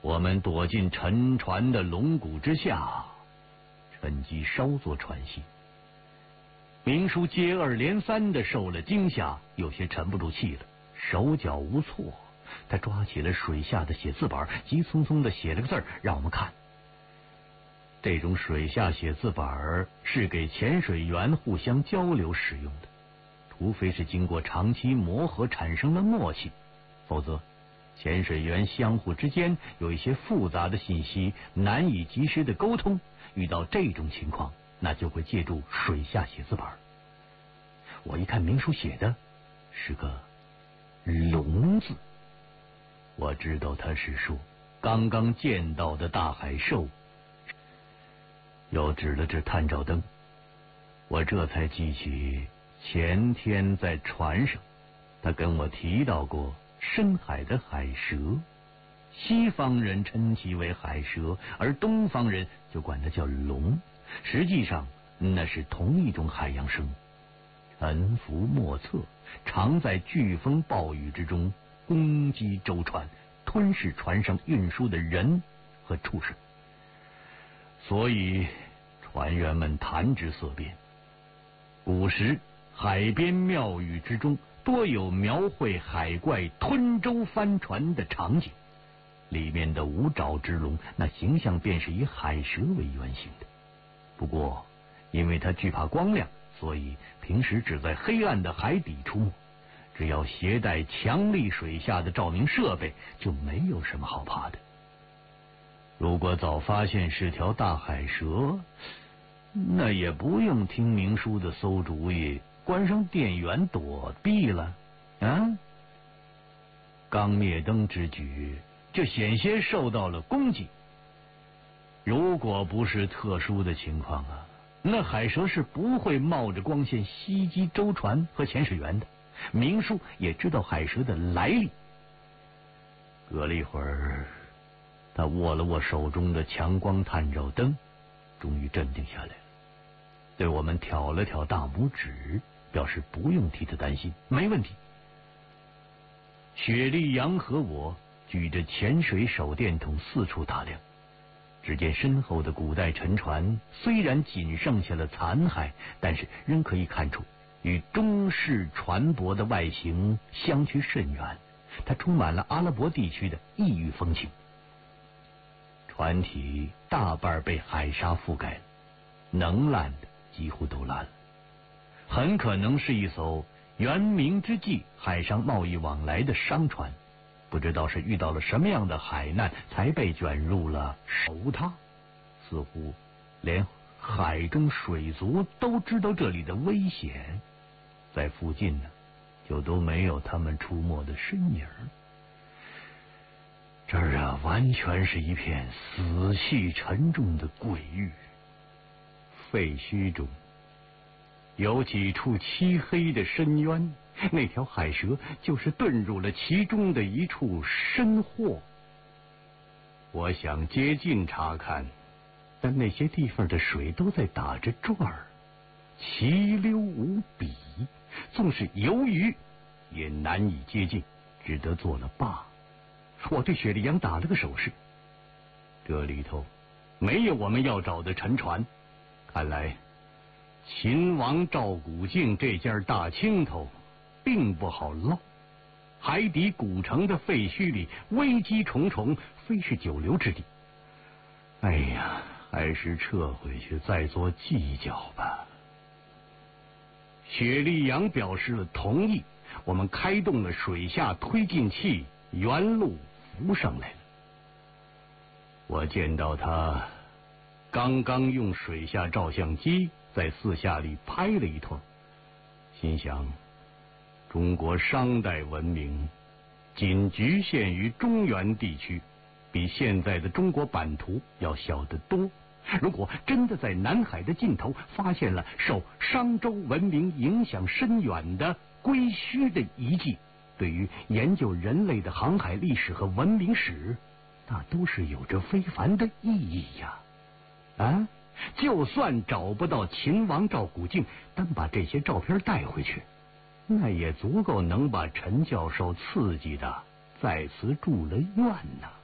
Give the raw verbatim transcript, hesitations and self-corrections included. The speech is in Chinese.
我们躲进沉船的龙骨之下，趁机稍作喘息。明叔接二连三的受了惊吓，有些沉不住气了，手脚无措。他抓起了水下的写字板，急匆匆的写了个字儿让我们看。这种水下写字板是给潜水员互相交流使用的，除非是经过长期磨合产生了默契，否则潜水员相互之间有一些复杂的信息难以及时的沟通，遇到这种情况，那就会借助水下写字板。我一看明书写的是个龙字，我知道他是说刚刚见到的大海兽，又指了指探照灯。我这才记起前天在船上他跟我提到过深海的海蛇，西方人称其为海蛇，而东方人就管它叫龙，实际上那是同一种海洋生物，沉浮莫测，常在飓风暴雨之中攻击舟船，吞噬船上运输的人和畜生，所以船员们谈之色变。古时海边庙宇之中多有描绘海怪吞舟翻船的场景，里面的五爪之龙那形象便是以海蛇为原型的。不过因为它惧怕光亮，所以平时只在黑暗的海底出没，只要携带强力水下的照明设备，就没有什么好怕的。如果早发现是条大海蛇，那也不用听明叔的馊主意，关上电源躲避了啊！刚灭灯之举就险些受到了攻击。如果不是特殊的情况啊，那海蛇是不会冒着光线袭击舟船和潜水员的。明叔也知道海蛇的来历。隔了一会儿，他握了握手中的强光探照灯，终于镇定下来了，对我们挑了挑大拇指，表示不用替他担心，没问题。雪莉杨和我举着潜水手电筒四处打量，只见身后的古代沉船虽然仅剩下了残骸，但是仍可以看出与中式船舶的外形相去甚远，它充满了阿拉伯地区的异域风情。船体大半被海沙覆盖了，能烂的几乎都烂了，很可能是一艘元明之际海上贸易往来的商船，不知道是遇到了什么样的海难才被卷入了守它。似乎连海中水族都知道这里的危险，在附近呢就都没有他们出没的身影。这儿啊，完全是一片死气沉重的鬼域。废墟中有几处漆黑的深渊，那条海蛇就是遁入了其中的一处深货。我想接近查看，但那些地方的水都在打着转儿，奇溜无比，纵是游鱼也难以接近，只得做了罢。我对雪莉杨打了个手势，这里头没有我们要找的沉船，看来秦王赵古镜这件大青头并不好捞。海底古城的废墟里危机重重，非是久留之地。哎呀，还是撤回去再做计较吧。雪莉杨表示了同意，我们开动了水下推进器，原路浮上来了。我见到他刚刚用水下照相机在四下里拍了一通，心想中国商代文明仅局限于中原地区，比现在的中国版图要小得多。如果真的在南海的尽头发现了受商周文明影响深远的龟墟的遗迹，对于研究人类的航海历史和文明史，那都是有着非凡的意义呀！啊，就算找不到秦王赵古镜，单把这些照片带回去，那也足够能把陈教授刺激的在此住了院呐。